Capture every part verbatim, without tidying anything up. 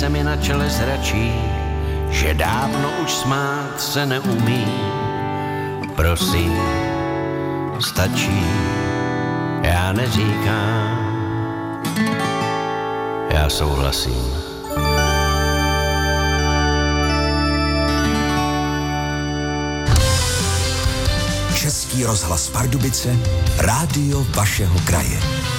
se mi na čele zračí, že dávno už smát se neumí. Prosím, stačí, já neříkám, já souhlasím. Český rozhlas Pardubice, rádio vašeho kraje.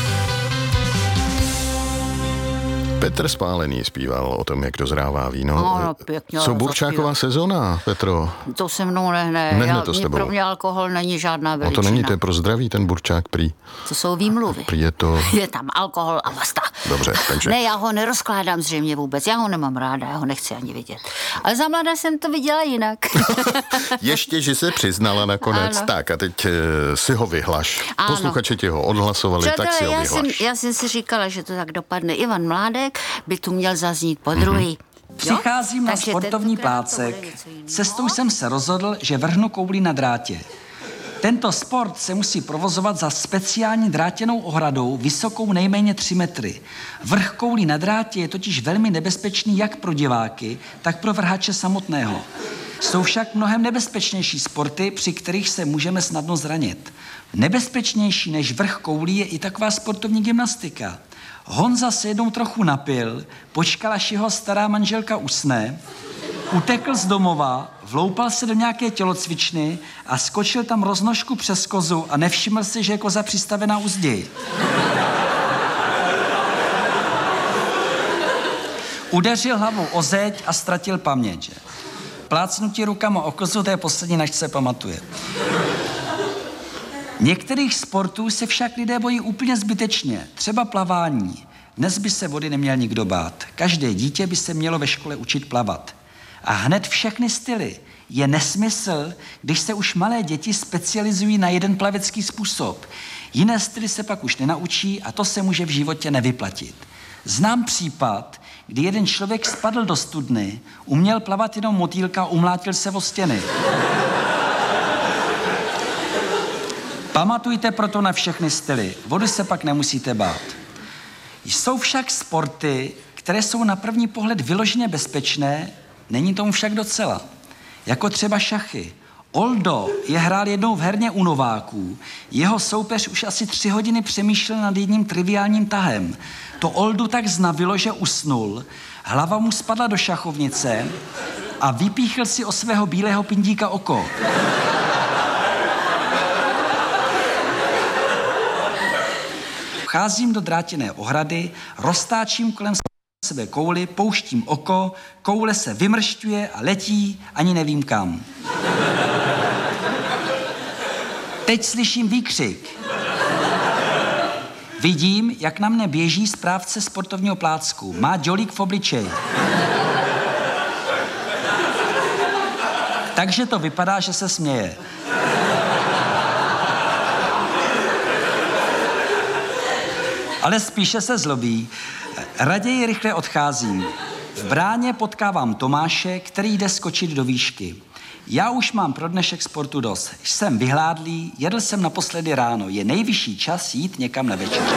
Petr Spálený zpíval o tom, jak dozrává víno. No, pěkně. Co burčáková sezóna, Petro? To se mnou nehne. Nehne Já, to s mě, tebou. pro mě alkohol není žádná veličina. No to není, to je pro zdraví ten burčák prý. To jsou výmluvy. Prý je to... Je tam alkohol a basta. Dobře, takže... Ne, já ho nerozkládám zřejmě vůbec. Já ho nemám ráda, já ho nechci ani vidět. Ale za mladá jsem to viděla jinak. Ještě, že se přiznala nakonec. Ano. Tak a teď uh, si ho vyhlaš. Ano. Posluchači ti ho odhlasovali, Přátelé, tak si ho já vyhlaš. jsem, já jsem si říkala, že to tak dopadne. Ivan Mládek by tu měl zaznít po druhý. Přicházím na Takže sportovní tentokrát to bude plácek. něco jiného. Cestou jsem se rozhodl, že vrhnu kouli na drátě. Tento sport se musí provozovat za speciální drátěnou ohradou vysokou nejméně tři metry. Vrch koulí na drátě je totiž velmi nebezpečný jak pro diváky, tak pro vrhače samotného. Jsou však mnohem nebezpečnější sporty, při kterých se můžeme snadno zranit. Nebezpečnější než vrch koulí je i taková sportovní gymnastika. Honza se jednou trochu napil, počkal, až jeho stará manželka usne, utekl z domova, vloupal se do nějaké tělocvičny a skočil tam roznožku přes kozu a nevšiml si, že je koza přistavená u zdi. Udeřil hlavou o zeď a ztratil paměť. Že? Plácnutí rukama o kozu, to je poslední, nač se pamatuje. Některých sportů se však lidé bojí úplně zbytečně, třeba plavání. Dnes by se vody neměl nikdo bát. Každé dítě by se mělo ve škole učit plavat. A hned všechny styly. Je nesmysl, když se už malé děti specializují na jeden plavecký způsob. Jiné styly se pak už nenaučí a to se může v životě nevyplatit. Znám případ, kdy jeden člověk spadl do studny, uměl plavat jenom motýlka a umlátil se o stěny. Pamatujte proto na všechny styly. Vody se pak nemusíte bát. Jsou však sporty, které jsou na první pohled vyloženě bezpečné, není tomu však docela. Jako třeba šachy. Oldo je hrál jednou v herně u nováků. Jeho soupeř už asi tři hodiny přemýšlel nad jedním triviálním tahem. To Oldu tak znavilo, že usnul, hlava mu spadla do šachovnice a vypíchl si o svého bílého pindíka oko. Vcházím do drátěné ohrady, roztáčím kolem sebe kouli, pouštím oko, koule se vymršťuje a letí, ani nevím kam. Teď slyším výkřik. Vidím, jak na mne běží správce sportovního plácku. Má dělík v obličeji. Takže to vypadá, že se směje. Ale spíše se zlobí. Raději rychle odcházím. V bráně potkávám Tomáše, který jde skočit do výšky. Já už mám pro dnešek sportu dost. Jsem vyhládlý, jedl jsem naposledy ráno. Je nejvyšší čas jít někam na večeři.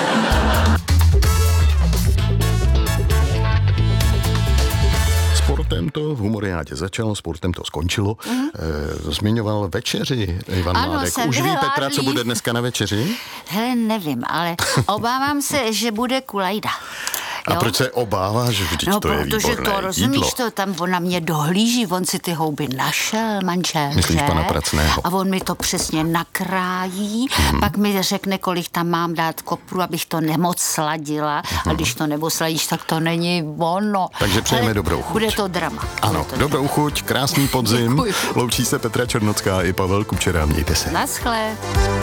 Sportem to v humoriádě začalo, sportem to skončilo. Mm-hmm. E, zmiňoval večeři Ivan Ano, Mládek. jsem Už ví vyhládlý. Petra, co bude dneska na večeři? Hele, nevím, ale obávám se, že bude kulajda. A Jo? proč se obáváš? Vždyť No, to je protože výborné to rozumíš, jídlo. to tam on na mě dohlíží, on si ty houby našel, manželče. Myslíš pana Pracného? A on mi to přesně nakrájí, hmm. pak mi řekne, kolik tam mám dát kopru, abych to nemoc sladila. Hmm. A když to nebo sladíš, tak to není ono. Takže přejeme Ale dobrou chuť. Bude to drama. Ano, Bude to dobrou chuť, krásný podzim. Děkuju. Loučí se Petra Černocká i Pavel Kučera. Mějte se. Naschle.